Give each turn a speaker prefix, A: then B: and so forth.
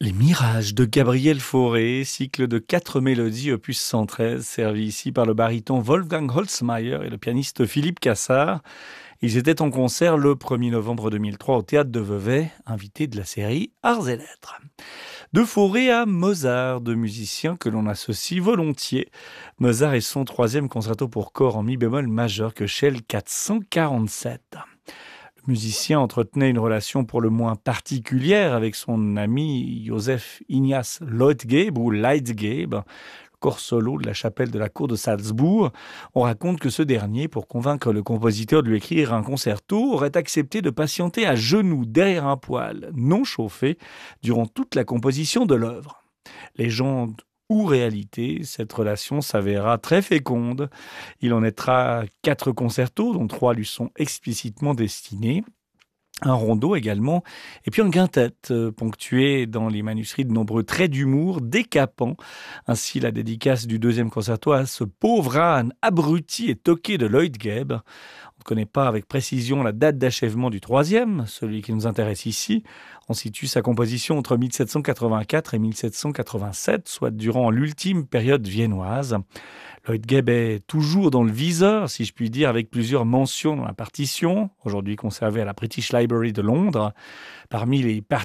A: Les Mirages de Gabriel Fauré, cycle de 4 mélodies opus 113, servi ici par le baryton Wolfgang Holzmeier et le pianiste Philippe Cassard. Ils étaient en concert le 1er novembre 2003 au Théâtre de Vevey, invités de la série Arts et Lettres. De Fauré à Mozart, deux musiciens que l'on associe volontiers. Mozart est son troisième concerto pour corps en mi bémol majeur que Shell 447. Le musicien entretenait une relation pour le moins particulière avec son ami Joseph Ignaz Leutgeb ou Leitgeb, corps solo de la chapelle de la cour de Salzbourg. On raconte que ce dernier, pour convaincre le compositeur de lui écrire un concerto, aurait accepté de patienter à genoux derrière un poêle non chauffé durant toute la composition de l'œuvre. Légende ou réalité, cette relation s'avéra très féconde. Il en naîtra 4 concertos, dont 3 lui sont explicitement destinés. Un rondo également, et puis un quintet ponctué dans les manuscrits de nombreux traits d'humour décapants. Ainsi la dédicace du deuxième concerto à ce pauvre âne abruti et toqué de Leutgeb. On ne connaît pas avec précision la date d'achèvement du troisième, celui qui nous intéresse ici. On situe sa composition entre 1784 et 1787, soit durant l'ultime période viennoise. Leutgeb est toujours dans le viseur, si je puis dire, avec plusieurs mentions dans la partition, aujourd'hui conservée à la British Library de Londres. Parmi les